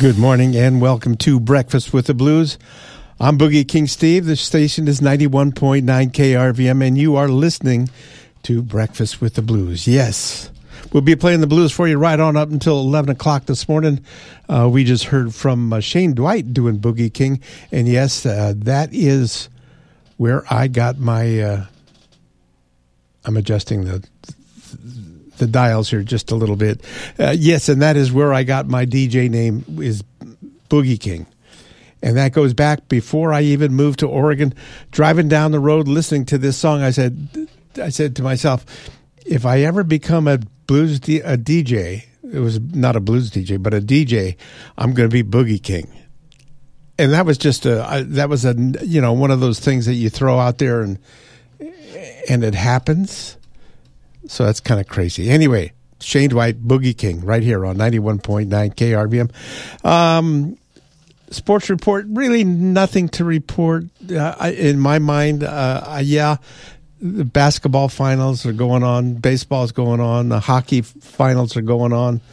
Good morning and welcome to Breakfast with the Blues. I'm Boogie King Steve. The station is 91.9 KRVM and you are listening to Breakfast with the Blues. Yes, we'll be playing the blues for you right on up until 11 o'clock this morning. We just heard from Shane Dwight doing Boogie King. And yes, that is where I got my... I'm adjusting the dials here just a little bit. Yes, and that is where I got my DJ name, is Boogie King. And that goes back before I even moved to Oregon. Driving down the road listening to this song, I said to myself, if I ever become a DJ, it was not a blues DJ, but a DJ, I'm going to be Boogie King. And that was just one of those things that you throw out there and it happens. So that's kind of crazy. Anyway, Shane Dwight, Boogie King, right here on 91.9 KRVM. Sports report, really nothing to report in my mind. The basketball finals are going on. Baseball's going on. The hockey finals are going on.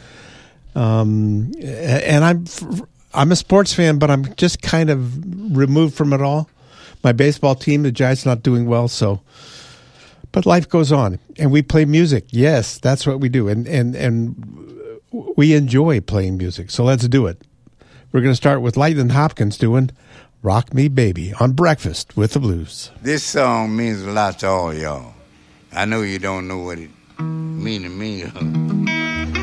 And I'm a sports fan, but I'm just kind of removed from it all. My baseball team, the Giants, not doing well, so... But life goes on, and we play music. Yes, that's what we do, and we enjoy playing music, so let's do it. We're going to start with Lightning Hopkins doing Rock Me Baby on Breakfast with the Blues. This song means a lot to all y'all. I know you don't know what it means to me.